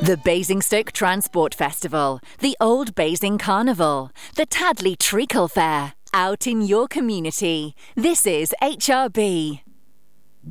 The Basingstoke Transport Festival, the Old Basing Carnival, the Tadley Treacle Fair, out in your community. This is HRB.